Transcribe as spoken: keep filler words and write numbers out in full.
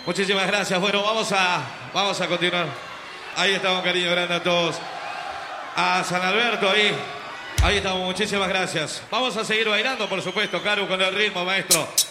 Muchísimas gracias. Bueno, vamos a, vamos a continuar. Ahí estamos, cariño grande a todos. A San Alberto, ahí. Ahí estamos, muchísimas gracias. Vamos a seguir bailando, por supuesto, Caru, con el ritmo, maestro.